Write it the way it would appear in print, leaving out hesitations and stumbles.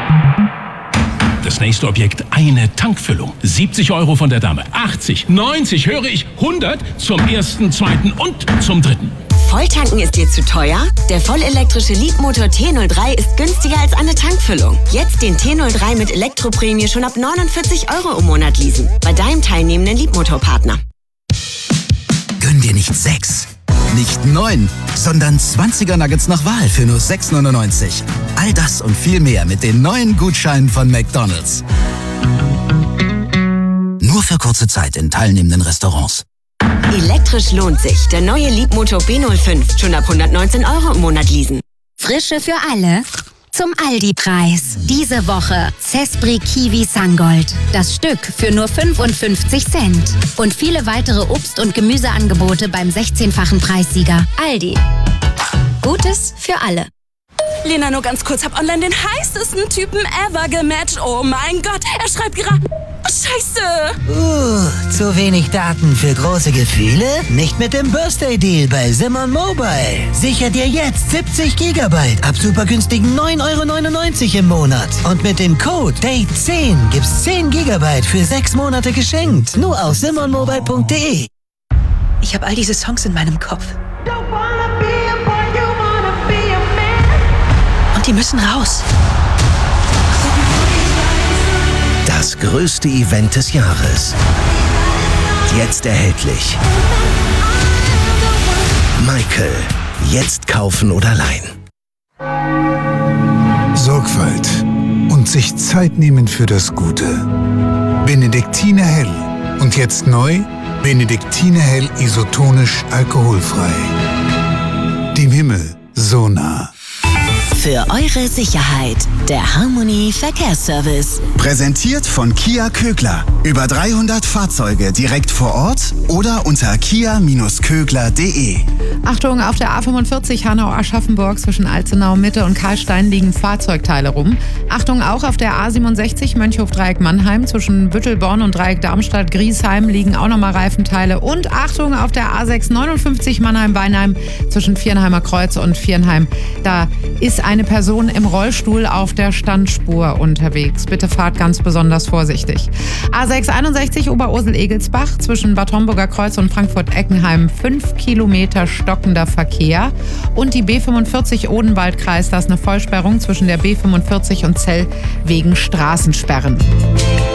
Das nächste Objekt, eine Tankfüllung. 70 € von der Dame. 80, 90, höre ich 100 zum ersten, zweiten und zum dritten. Volltanken ist dir zu teuer? Der vollelektrische Leapmotor T03 ist günstiger als eine Tankfüllung. Jetzt den T03 mit Elektroprämie schon ab 49 € im Monat leasen. Bei deinem teilnehmenden Leapmotor-Partner. Gönn dir nicht 6, nicht 9, sondern 20er Nuggets nach Wahl für nur 6,99. All das und viel mehr mit den neuen Gutscheinen von McDonald's. Nur für kurze Zeit in teilnehmenden Restaurants. Elektrisch lohnt sich. Der neue Leapmotor B05 schon ab 119 € im Monat leasen. Frische für alle zum Aldi-Preis. Diese Woche Cespri Kiwi Sangold. Das Stück für nur 55 Cent. Und viele weitere Obst- und Gemüseangebote beim 16-fachen Preissieger. Aldi. Gutes für alle. Lena, nur ganz kurz, hab online den heißesten Typen ever gematcht. Oh mein Gott, er schreibt gerade... Scheiße! Zu wenig Daten für große Gefühle? Nicht mit dem Birthday-Deal bei Simon Mobile. Sicher dir jetzt 70 GB ab super günstigen 9,99 € im Monat. Und mit dem Code DATE10 gibt's 10 GB für 6 Monate geschenkt. Nur auf simonmobile.de. Ich habe all diese Songs in meinem Kopf. Und die müssen raus. Das größte Event des Jahres. Jetzt erhältlich. Michael. Jetzt kaufen oder leihen. Sorgfalt und sich Zeit nehmen für das Gute. Benediktiner Hell. Und jetzt neu, Benediktiner Hell isotonisch alkoholfrei. Dem Himmel so nah. Für eure Sicherheit, der Harmony Verkehrsservice. Präsentiert von Kia Kögler. Über 300 Fahrzeuge direkt vor Ort oder unter kia-kögler.de. Achtung, auf der A45 Hanau-Aschaffenburg zwischen Alzenau Mitte und Karlstein liegen Fahrzeugteile rum. Achtung, auch auf der A67 Mönchhof-Dreieck-Mannheim zwischen Büttelborn und Dreieck-Darmstadt-Griesheim liegen auch nochmal Reifenteile. Und Achtung, auf der A659 Mannheim-Weinheim zwischen Viernheimer Kreuz und Viernheim. Da ist eine Person im Rollstuhl auf der Standspur unterwegs. Bitte fahrt ganz besonders vorsichtig. A661 Oberursel-Egelsbach zwischen Bad Homburger Kreuz und Frankfurt-Eckenheim 5 Kilometer stockender Verkehr. Und die B45 Odenwaldkreis, da ist eine Vollsperrung zwischen der B45 und Zell wegen Straßensperren.